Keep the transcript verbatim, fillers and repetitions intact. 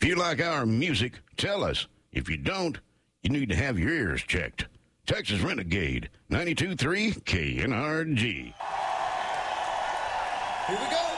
If you like our music, tell us. If you don't, you need to have your ears checked. Texas Renegade, ninety-two point three K N R G. Here we go.